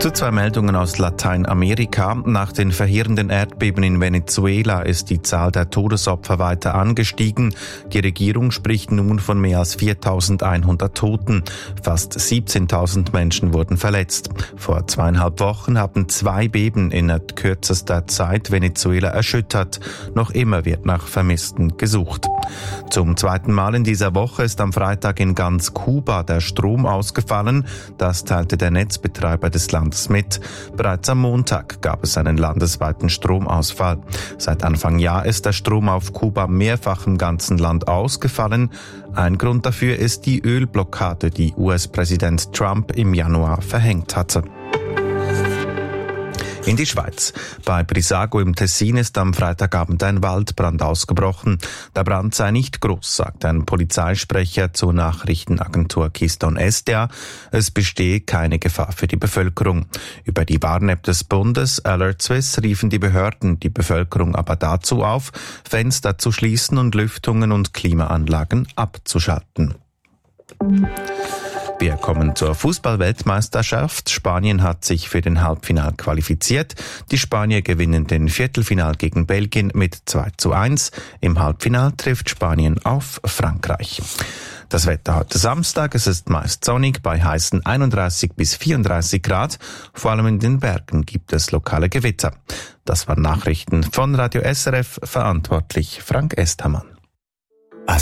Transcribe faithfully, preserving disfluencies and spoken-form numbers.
Zu zwei Meldungen aus Lateinamerika. Nach den verheerenden Erdbeben in Venezuela ist die Zahl der Todesopfer weiter angestiegen. Die Regierung spricht nun von mehr als viertausendeinhundert Toten. Fast siebzehntausend Menschen wurden verletzt. Vor zweieinhalb Wochen haben zwei Beben in kürzester Zeit Venezuela erschüttert. Noch immer wird nach Vermissten gesucht. Zum zweiten Mal in dieser Woche ist am Freitag in ganz Kuba der Strom ausgefallen. Das teilte der Netzbetreiber des Landes mit. Bereits am Montag gab es einen landesweiten Stromausfall. Seit Anfang Jahr ist der Strom auf Kuba mehrfach im ganzen Land ausgefallen. Ein Grund dafür ist die Ölblockade, die U S-Präsident Trump im Januar verhängt hatte. In die Schweiz. Bei Brissago im Tessin ist am Freitagabend ein Waldbrand ausgebrochen. Der Brand sei nicht groß, sagt ein Polizeisprecher zur Nachrichtenagentur Keystone S D A. Es bestehe keine Gefahr für die Bevölkerung. Über die Warn-App des Bundes Alert Swiss riefen die Behörden die Bevölkerung aber dazu auf, Fenster zu schließen und Lüftungen und Klimaanlagen abzuschalten. Wir kommen zur Fußball-Weltmeisterschaft. Spanien hat sich für den Halbfinal qualifiziert. Die Spanier gewinnen den Viertelfinal gegen Belgien mit zwei zu eins. Im Halbfinal trifft Spanien auf Frankreich. Das Wetter heute Samstag, es ist meist sonnig bei heißen einunddreißig bis vierunddreißig Grad. Vor allem in den Bergen gibt es lokale Gewitter. Das waren Nachrichten von Radio S R F, verantwortlich Frank Estermann.